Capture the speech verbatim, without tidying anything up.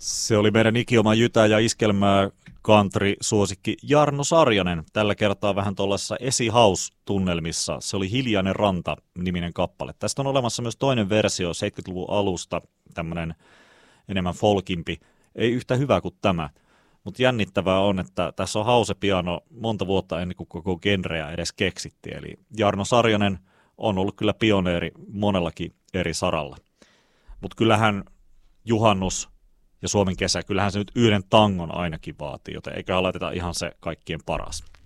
Se oli meidän ikioma jytä ja iskelmää country-suosikki Jarno Sarjanen. Tällä kertaa vähän tuollaisessa esihouse-tunnelmissa. Se oli Hiljainen ranta-niminen kappale. Tästä on olemassa myös toinen versio seitsemänkymmentäluvun alusta, tämmöinen enemmän folkimpi. Ei yhtä hyvä kuin tämä, mutta jännittävää on, että tässä on house-piano monta vuotta ennen kuin koko genreä edes keksittiin. Eli Jarno Sarjanen on ollut kyllä pioneeri monellakin eri saralla. Mutta kyllähän juhannus ja Suomen kesä, kyllähän se nyt yhden tangon ainakin vaatii, joten eikä laiteta ihan se kaikkien paras.